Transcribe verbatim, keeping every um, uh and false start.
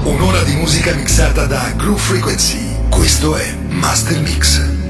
Un'ora di musica mixata da Groove Frequency. Questo è Master Mix.